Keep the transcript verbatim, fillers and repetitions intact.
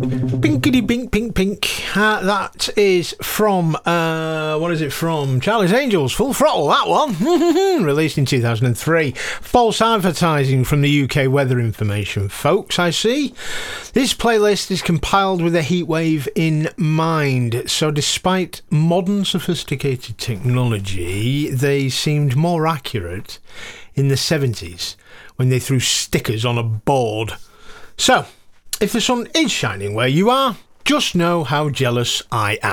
Pinkity pink pink pink. Uh, that is from, uh, what is it from? Charlie's Angels, Full Throttle, that one. Released in two thousand three. False advertising from the U K Weather Information, folks, I see. This playlist is compiled with a heatwave in mind. So despite modern sophisticated technology, they seemed more accurate in the seventies when they threw stickers on a board. So, if the sun is shining where you are, just know how jealous I am.